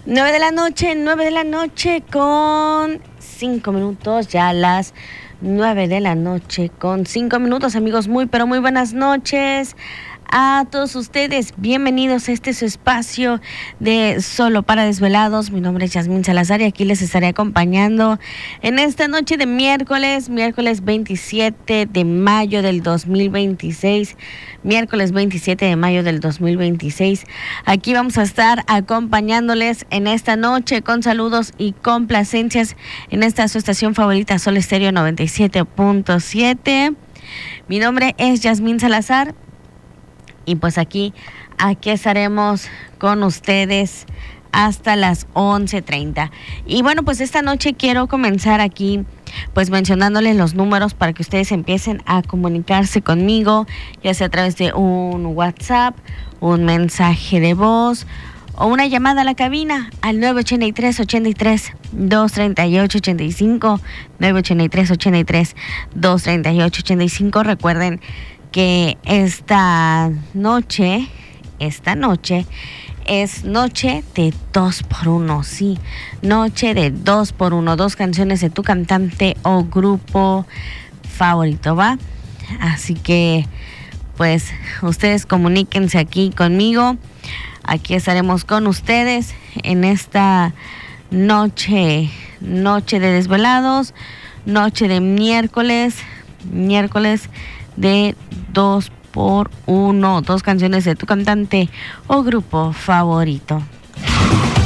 9 de la noche con 5 minutos, ya las 9 de la noche con 5 minutos, amigos, muy pero muy buenas noches a todos ustedes. Bienvenidos a su espacio de Solo para Desvelados. Mi nombre es Yasmín Salazar y aquí les estaré acompañando en esta noche de miércoles 27 de mayo del 2026. Miércoles 27 de mayo del 2026. Aquí vamos a estar acompañándoles en esta noche con saludos y complacencias en esta su estación favorita, Sol Estéreo 97.7. Mi nombre es Yasmín Salazar. Y pues aquí estaremos con ustedes hasta las 11:30. Y bueno, pues esta noche quiero comenzar aquí pues mencionándoles los números para que ustedes empiecen a comunicarse conmigo, ya sea a través de un WhatsApp, un mensaje de voz o una llamada a la cabina al 983-83-238-85, 983-83-238-85. Recuerden que esta noche es noche de 2x1, sí, noche de 2x1, 2 canciones de tu cantante o grupo favorito, ¿va? Así que, pues, ustedes comuníquense aquí conmigo, aquí estaremos con ustedes en esta noche de desvelados, noche de miércoles de 2x1, 2 canciones de tu cantante o grupo favorito.